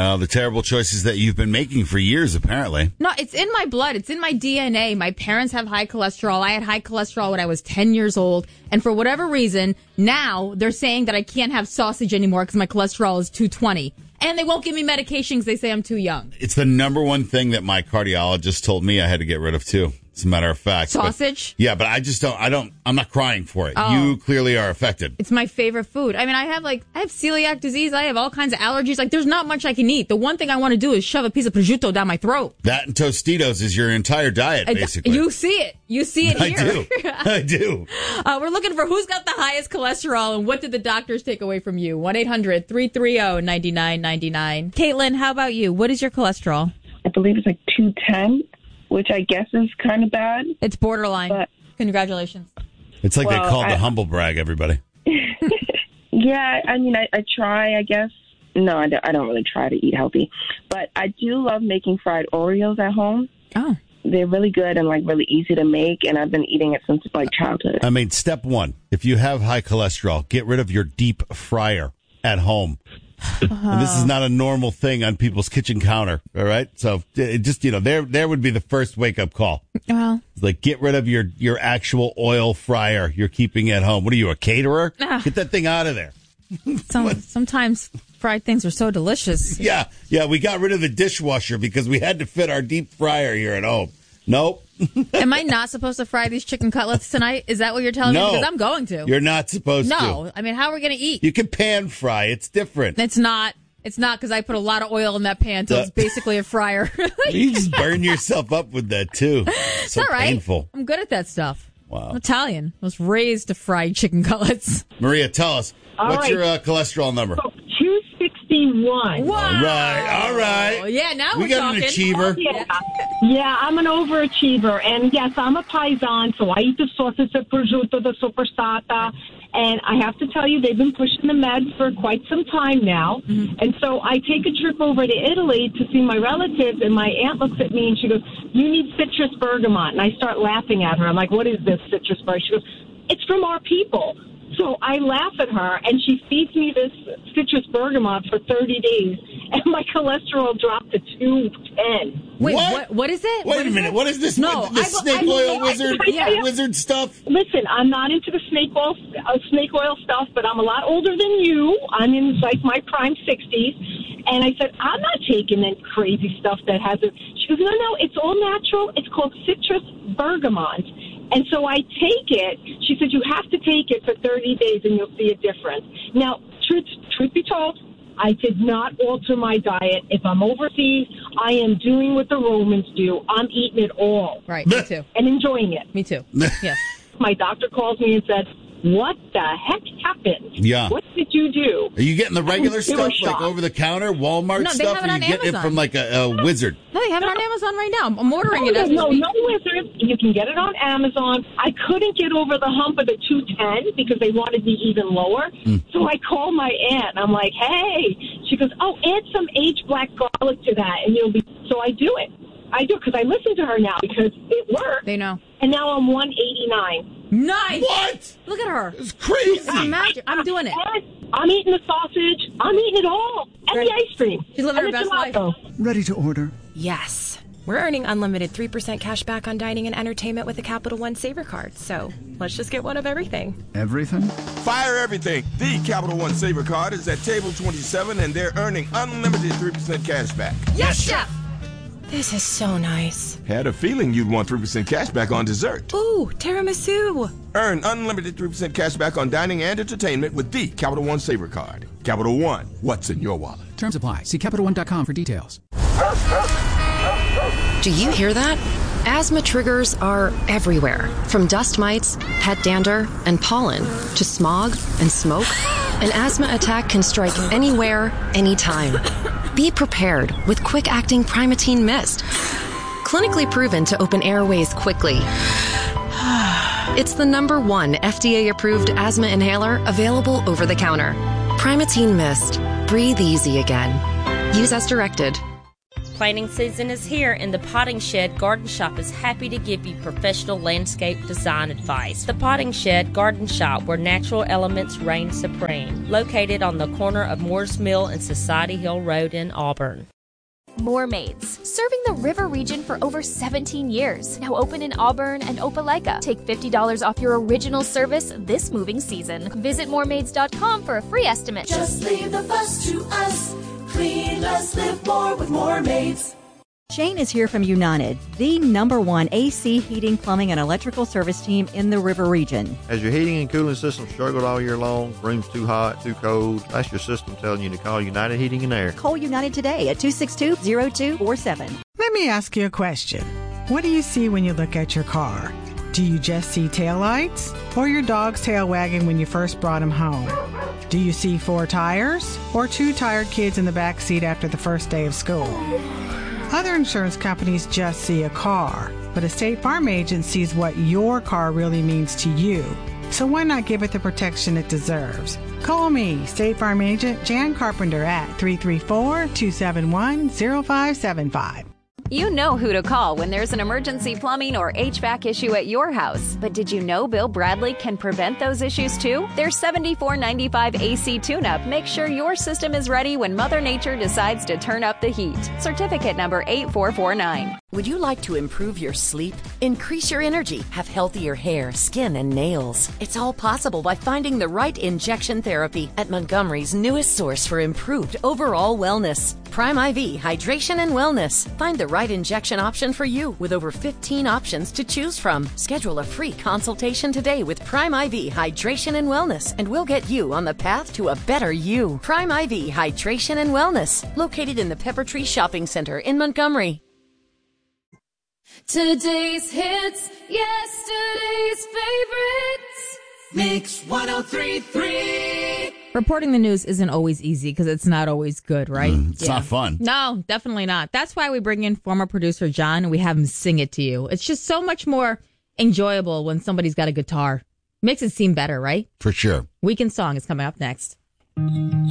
Well, the terrible choices that you've been making for years, apparently. No, it's in my blood. It's in my DNA. My parents have high cholesterol. I had high cholesterol when I was 10 years old. And for whatever reason, now they're saying that I can't have sausage anymore because my cholesterol is 220. And they won't give me medications. They say I'm too young. It's the number one thing that my cardiologist told me I had to get rid of, too. As a matter of fact. Sausage? But I just I'm not crying for it. Oh. You clearly are affected. It's my favorite food. I mean, I have celiac disease. I have all kinds of allergies. Like, there's not much I can eat. The one thing I want to do is shove a piece of prosciutto down my throat. That and Tostitos is your entire diet, basically. You see it. You see it here. I do. We're looking for who's got the highest cholesterol and what did the doctors take away from you? 1-800-330-9999. Caitlin, how about you? What is your cholesterol? I believe it's like 210. Which I guess is kind of bad. It's borderline. But, congratulations. It's like they call it the humble brag, everybody. Yeah, I mean, I try, I guess. No, I don't really try to eat healthy. But I do love making fried Oreos at home. Oh. They're really good and, really easy to make, and I've been eating it since, childhood. I mean, step one, if you have high cholesterol, get rid of your deep fryer at home. And this is not a normal thing on people's kitchen counter, all right? So just, there would be the first wake-up call. Well, it's get rid of your actual oil fryer you're keeping at home. What are you, a caterer? Get that thing out of there. Sometimes fried things are so delicious. Yeah, we got rid of the dishwasher because we had to fit our deep fryer here at home. Nope. Am I not supposed to fry these chicken cutlets tonight? Is that what you're telling me? Because I'm going to. You're not supposed to. No. I mean, how are we going to eat? You can pan fry. It's different. It's not. It's not because I put a lot of oil in that pan, so it's basically a fryer. You just burn yourself up with that, too. It's so all right. painful. I'm good at that stuff. Wow. I'm Italian. I was raised to fry chicken cutlets. Maria, tell us, what's your cholesterol number? 261. Wow. All right. Yeah, now we got talking. an achiever. Yeah, I'm an overachiever. And yes, I'm a Paisan, so I eat the sausage, the prosciutto, the sopressata. And I have to tell you, they've been pushing the meds for quite some time now. Mm-hmm. And so I take a trip over to Italy to see my relatives, and my aunt looks at me and she goes, "You need citrus bergamot." And I start laughing at her. I'm like, "What is this citrus bergamot?" She goes, "It's from our people." So I laugh at her, and she feeds me this citrus bergamot for 30 days, and my cholesterol dropped to 210. Wait, what is it? Wait a minute. What is this? No, this snake oil wizard stuff? Listen, I'm not into the snake oil stuff, but I'm a lot older than you. I'm in my prime 60s. And I said, I'm not taking that crazy stuff that has it. She goes, no, it's all natural. It's called citrus bergamot. And so I take it. She said, you have to take it for 30 days and you'll see a difference. Now, truth be told, I did not alter my diet. If I'm overseas, I am doing what the Romans do. I'm eating it all. Right, me too. And enjoying it. Me too. Yes. My doctor calls me and said, what the heck happened? Yeah. What did you do? Are you getting the regular stuff, like over-the-counter, Walmart stuff, or you get it from like a wizard? No, they have it on Amazon right now. I'm ordering it. No wizard. You can get it on Amazon. I couldn't get over the hump of the 210 because they wanted me even lower. So I called my aunt. I'm like, hey. She goes, add some aged black garlic to that, and you'll be. So I do it. I do because I listen to her now because it worked. They know. And now I'm 189. Nice. What? Look at her. It's crazy. Imagine. I'm doing it. I'm eating the sausage. I'm eating it all. And the ice cream. She's living her best life. Ready to order? Yes. We're earning unlimited 3% cash back on dining and entertainment with a Capital One Saver card. So let's just get one of everything. Everything? Fire everything. The Capital One Saver card is at table 27, and they're earning unlimited 3% cash back. Yes, chef. This is so nice. Had a feeling you'd want 3% cash back on dessert. Ooh, tiramisu. Earn unlimited 3% cash back on dining and entertainment with the Capital One Saver card. Capital One, what's in your wallet? Terms apply. See CapitalOne.com for details. Do you hear that? Asthma triggers are everywhere, from dust mites, pet dander, and pollen, to smog and smoke. An asthma attack can strike anywhere, anytime. Be prepared with quick-acting Primatene Mist. Clinically proven to open airways quickly. It's the #1 FDA-approved asthma inhaler available over the counter. Primatene Mist. Breathe easy again. Use as directed. Planting season is here, and the Potting Shed Garden Shop is happy to give you professional landscape design advice. The Potting Shed Garden Shop, where natural elements reign supreme. Located on the corner of Moores Mill and Society Hill Road in Auburn. Moormaids, serving the river region for over 17 years. Now open in Auburn and Opelika. Take $50 off your original service this moving season. Visit moormaids.com for a free estimate. Just leave the fuss to us. Clean less, live more with Moormaids. Shane is here from United, the #1 AC, heating, plumbing, and electrical service team in the River region. Has your heating and cooling system struggled all year long? Room's too hot, too cold? That's your system telling you to call United Heating and Air. Call United today at 262-0247. Let me ask you a question. What do you see when you look at your car? Do you just see taillights or your dog's tail wagging when you first brought him home? Do you see 4 tires or 2 tired kids in the back seat after the first day of school? Other insurance companies just see a car, but a State Farm agent sees what your car really means to you. So why not give it the protection it deserves? Call me, State Farm agent Jan Carpenter at 334-271-0575. You know who to call when there's an emergency plumbing or HVAC issue at your house. But did you know Bill Bradley can prevent those issues too? Their $74.95 AC tune-up makes sure your system is ready when Mother Nature decides to turn up the heat. Certificate number 8449. Would you like to improve your sleep, increase your energy, have healthier hair, skin, and nails? It's all possible by finding the right injection therapy at Montgomery's newest source for improved overall wellness. Prime IV Hydration and Wellness. Find the right injection option for you with over 15 options to choose from. Schedule a free consultation today with Prime IV Hydration and Wellness, and we'll get you on the path to a better you. Prime IV Hydration and Wellness, located in the Pepper Tree Shopping Center in Montgomery. Today's hits, yesterday's favorites. Mix 103.3. Reporting the news isn't always easy because it's not always good, right? It's not fun. No, definitely not. That's why we bring in former producer John and we have him sing it to you. It's just so much more enjoyable when somebody's got a guitar. Makes it seem better, right? For sure. Weekend Song is coming up next.